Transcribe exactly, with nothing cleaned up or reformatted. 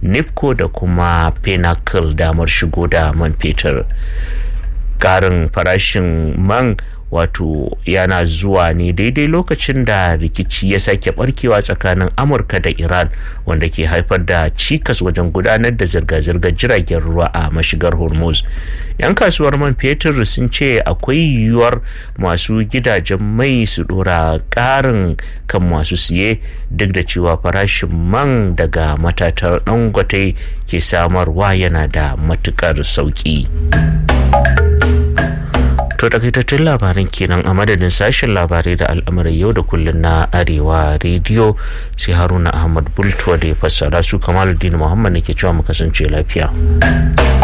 nipco da kuma pinnacle damar shigo da man fetur. Karin farashin man wato yana zuwa ne daidai lokacin da rikici ya sake barkewa tsakanin Amurka da Iran, wanda ke haifar da cikas wajen gudanar da zirga-zirgar jiragen ruwa a mashigar Hormuz. Yan kasuwar man fetur sun ce akwai yiwuwar masu gidajen mai su dora karin kan masu siye, duk da cewa farashin man daga matatar Dangote ke samarwa yana da matukar sauki. To takaitattun labaran kenan a madadin sashen labarai da al'amuran yau da kullun na Arewa rediyo, sai Haruna Ahmad Bultuwa da ya fassara su. Kamaluddin Muhammad ne ke cewa mu kasance lafiya.